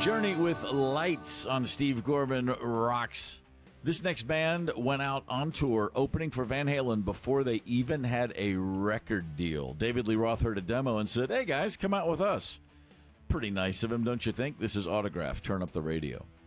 Journey with Lights on Steve Gorman Rocks. This next band went out on tour opening for Van Halen before they even had a record deal. David Lee Roth heard a demo and said, "Hey guys, come out with us." Pretty nice of him, don't you think? This is Autograph. Turn up the radio.